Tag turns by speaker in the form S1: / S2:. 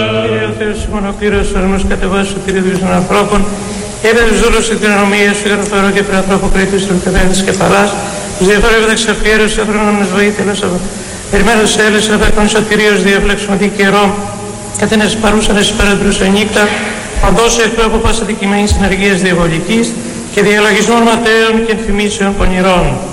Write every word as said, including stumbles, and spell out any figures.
S1: Κύριε ο Θεός ημών ο Κύριος ορμός κατεβάσεις του Κύριου των ανθρώπων, είδε τους δούλους της κοινωνίας σου, γραφαρό και πειρανθρώπου κρίτης του κατέβαινης και παλάς, τους διαφορεύοντα εξαφιέρωση ανθρώπων μας βοήθηλος, περιμένοντας έλες, απέκτον σωτηρίως διαφλεξιματή καιρό, κατένας παρούσαν εις παρέντρους ενύκτα, παντός εκτού από πάσα δικημένης συνεργίας διαβολικής και διαλογισμών ματέων και ενθυμίσεων πονηρών.